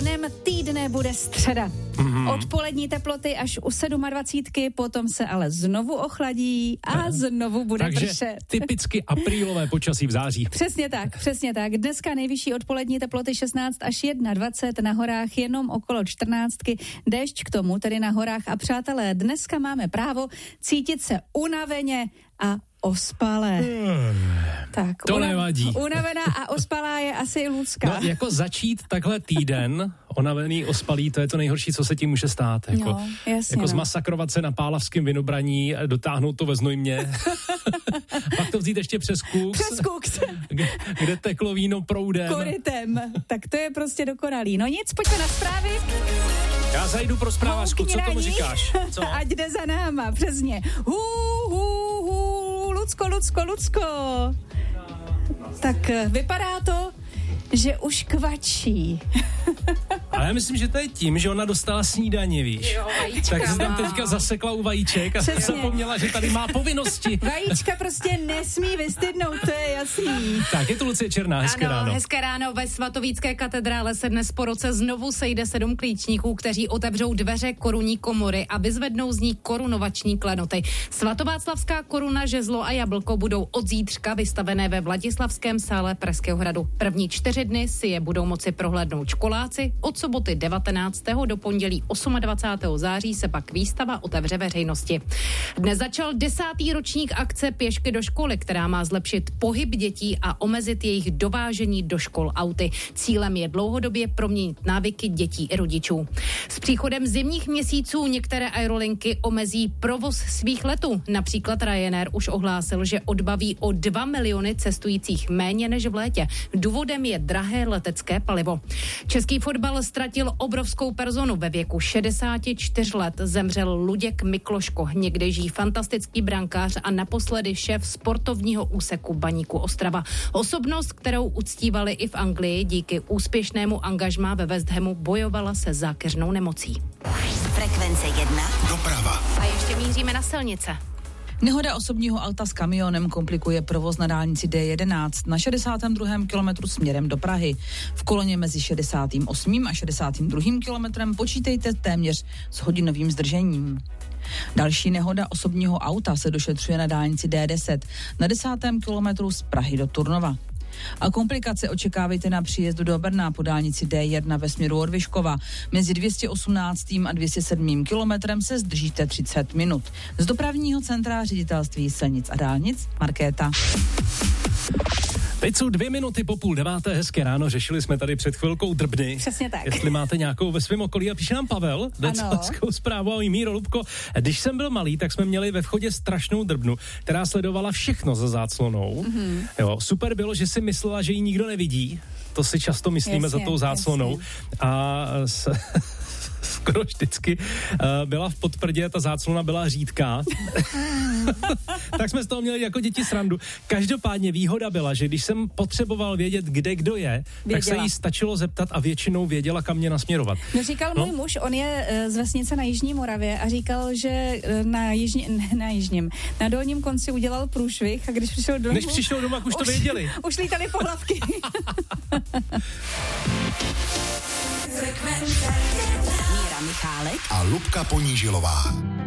Pánem týdne bude středa. Odpolední teploty až u 27, potom se ale znovu ochladí a znovu bude pršet. Takže typicky aprílové počasí v září. Přesně tak. Dneska nejvyšší odpolední teploty 16 až 21, na horách jenom okolo 14, déšť k tomu, tedy na horách. A přátelé, dneska máme právo cítit se unaveně a ospalé. Tak, to nevadí. Unavená a ospalá je asi Lucka. No, jako začít takhle týden, unavený, ospalý, to je to nejhorší, co se tím může stát. Jako, no, jasně, jako zmasakrovat se na Pálavském Vinobraní, dotáhnout to ve Znojmě. Pak to vzít ještě přes Kůks. Kde teklo víno proudem. Korytem. Tak to je prostě dokonalý. No nic, pojďme na zprávy. Já zajdu pro zprávařku, co tomu říkáš? Co? Ať jde za náma, přesně. Lucko. Tak vypadá to, že už kvačí. Ale já myslím, že to je tím, že ona dostala snídaně, víš. Jo, tak se tam teďka zasekla u vajíček a zapomněla, že tady má povinnosti. Vajíčka prostě nesmí vystydnout, to je jasný. Tak, je tu Lucie Černá, hezké ráno. Hezké ráno. Ve Svatovícké katedrále se dnes po roce znovu sejde 7 klíčníků, kteří otevřou dveře korunní komory a vyzvednou z ní korunovační klenoty. Svatováclavská koruna, žezlo a jablko budou od zítřka vystavené ve Vladislavském sále Pražského hradu. První 4 dny si je budou moci prohlédnout školáci, od soboty 19. do pondělí 28. září se pak výstava otevře veřejnosti. Dnes začal 10. ročník akce Pěšky do školy, která má zlepšit pohyb dětí a omezit jejich dovážení do škol auty. Cílem je dlouhodobě proměnit návyky dětí i rodičů. S příchodem zimních měsíců některé aerolinky omezí provoz svých letů. Například Ryanair už ohlásil, že odbaví o 2 miliony cestujících méně než v létě. Důvodem je drahé letecké palivo. Český fotbal ztratil obrovskou personu. Ve věku 64 let zemřel Luděk Mikloško, někdejší fantastický brankář a naposledy šéf sportovního úseku Baníku Ostrava. Osobnost, kterou uctívali i v Anglii, díky úspěšnému angažmá ve West Hamu bojovala se zákeřnou nemocí. Frekvence 1. Doprava. A ještě míříme na silnice. Nehoda osobního auta s kamionem komplikuje provoz na dálnici D11 na 62. kilometru směrem do Prahy. V koloně mezi 68. a 62. kilometrem počítejte téměř s hodinovým zdržením. Další nehoda osobního auta se došetřuje na dálnici D10 na 10. kilometru z Prahy do Turnova. A komplikace očekávejte na příjezdu do Brna po dálnici D1 ve směru od Vyškova. Mezi 218. a 207. kilometrem se zdržíte 30 minut. Z dopravního centra Ředitelství silnic a dálnic Markéta. Teď jsou 2 minuty po 8:30, hezké ráno, řešili jsme tady před chvilkou drbny. Přesně tak. Jestli máte nějakou ve svém okolí a píše nám Pavel, docelskou zprávu, ahoj Míro, Lubko. Když jsem byl malý, tak jsme měli ve vchodě strašnou drbnu, která sledovala všechno za záclonou. Jo, super bylo, že si myslela, že ji nikdo nevidí, to si často myslíme za tou záclonou. A skoro vždycky byla v podprdě, ta záclona byla řídká. Tak jsme z toho měli jako děti srandu. Každopádně výhoda byla, že když jsem potřeboval vědět, kde kdo je, tak se jí stačilo zeptat a většinou věděla, kam mě nasměrovat. No říkal můj muž, on je z vesnice na Jižní Moravě a říkal, že na dolním konci udělal průšvih a když přišel domů... Než přišel domů, už to věděli. Už lítali pohlavky. Míra Michálek A Lubka Ponížilová.